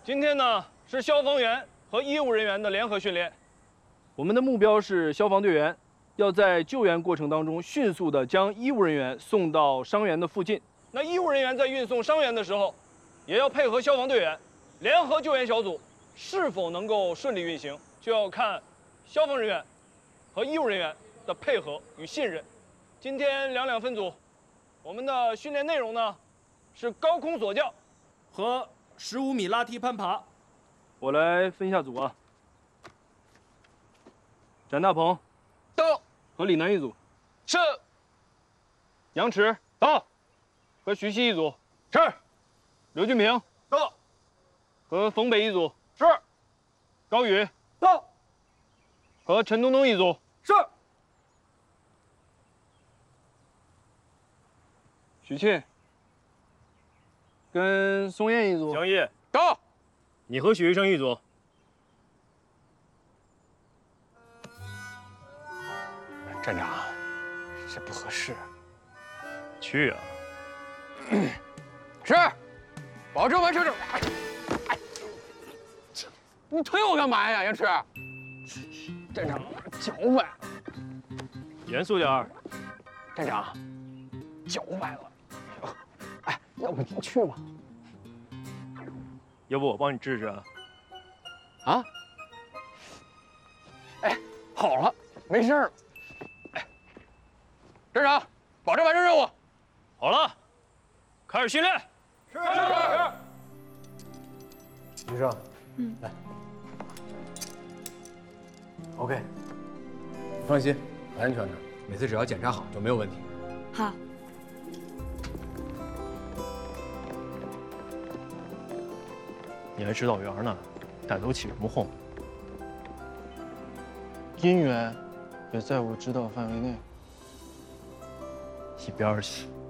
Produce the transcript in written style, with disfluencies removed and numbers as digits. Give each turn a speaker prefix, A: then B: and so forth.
A: 今天呢是消防员和医务人员的联合训练。
B: 我们的目标是消防队员要在救援过程当中迅速地将医务人员送到伤员的附近。
A: 那医务人员在运送伤员的时候，也要配合消防队员，联合救援小组是否能够顺利运行，就要看消防人员和医务人员的配合与信任。今天两分组，我们的训练内容呢是高空索降和15米拉梯攀爬。
B: 我来分一下组啊。展大鹏
C: 到，
B: 和李楠一组，
C: 是。
B: 杨驰
C: 到，
B: 和徐熙一组，
C: 是。
B: 刘俊平
C: 到，
B: 和冯北一组，
C: 是。
B: 高宇
C: 到，
B: 和陈东东一组，
C: 是。
B: 许沁跟宋燕一组，
A: 江毅，
C: 到，
A: 你和许医生一组。
C: 站长，这不合适。
A: 去啊！
C: 是，保证完成任务。哎，你推我干嘛呀，杨驰？站长，脚崴了。
A: 严肃点儿。
C: 站长，脚崴了。哎，要不你去吧？
A: 要不我帮你治治啊？
C: 啊？哎，好了，没事了。哎，站长，保证完成任务。
A: 好了，开始训练。
C: 是。
D: 医生，来。OK，你放心，很安全的，每次只要检查好就没有问题。
E: 好。
A: 你还指导员呢，带头起什么哄？
F: 姻缘也在我指导范围内。
A: 一边去！